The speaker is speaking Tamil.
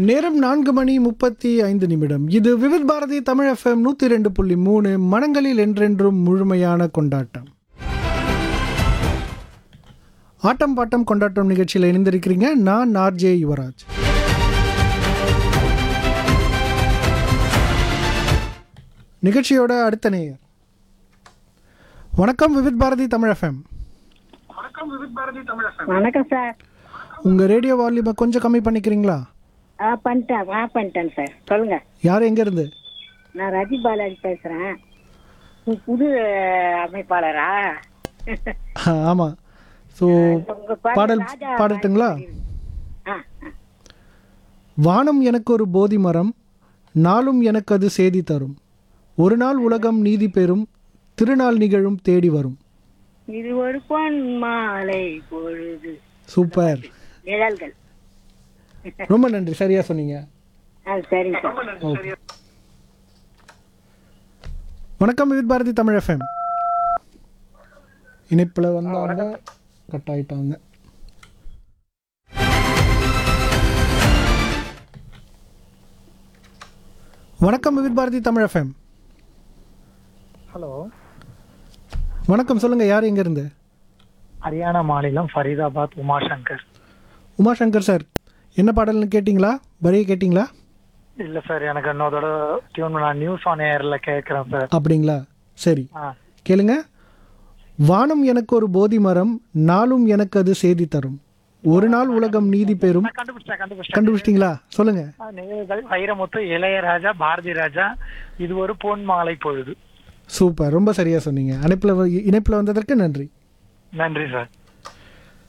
நேரம் 4:35. இது விவித் பாரதி தமிழ் எஃப்எம் 102.3 மனங்களில் என்றென்றும் முழுமையான கொண்டாட்டம். ஆட்டம் பாட்டம் கொண்டாட்டம் நிகழ்ச்சியில் இணைந்திருக்கிறீங்க. நான் ஆர்ஜே யுவராஜ். நிகழ்ச்சியோட அடுத்த நேயர். வணக்கம் விவித் பாரதி தமிழ் எஃப்எம். வணக்கம் சார். உங்க ரேடியோ வால்யூமை கொஞ்சம் கம்மி பண்ணிக்கிறீங்களா? பண்ணிட்டேன் சார். சொல்லுங்க. யார் எங்க இருந்து? நான் ரஜி பாலாஜி பேசுறேன். புது அமைப்பாளரா? ஆமா. ஸோ பாடல் பாடட்டுங்களா? வானம் எனக்கு ஒரு போதி மரம், நாளும் எனக்கு அது செய்தி தரும். ஒரு நாள் உலகம் நீதி பெறும், திருநாள் நிகழும் தேடி வரும். இது ஒரு பொன் மாலை பொழுது. சூப்பர், நிழல்கள். ரொம்ப நன்றி, சரியா சொன்னீங்க. சரிங்க சார். ஓகே. வணக்கம் விவித் பாரதி தமிழ் எஃப்எம். இணைப்பில் வந்தவங்க கட் ஆயிட்டாங்க. வணக்கம் விவித் பாரதி தமிழ் எஃப்எம். ஹலோ, வணக்கம், சொல்லுங்க, யார் எங்க இருந்து? ஹரியானா மாநிலம் ஃபரீதாபாத் உமாசங்கர். உமாசங்கர் சார், என்ன பாடல்னு கேட்டிங்களா? வரியை கேட்டிங்களா? இல்ல சார், எனக்கு இன்னொரு டியூன் நான் நியூஸ் ஆன் ஏர்ல கேட்கறேன் சார். அப்படிங்களா? சரி, கேளுங்க. வானம் எனக்கு ஒரு போதி மரம், நாளும் எனக்கு அது செய்தி தரும். ஒரு நாள் உலகம் நீதி பெறும். கண்டுபிடிச்சிட்டீங்களா? சொல்லுங்க. வைரமுத்து, இளையராஜா, பாரதி ராஜா, இது ஒரு பொன் மாலை பொழுது. சூப்பர், ரொம்ப சரியா சொன்னீங்க. இணைப்பில் வந்ததற்கு நன்றி. நன்றி சார்.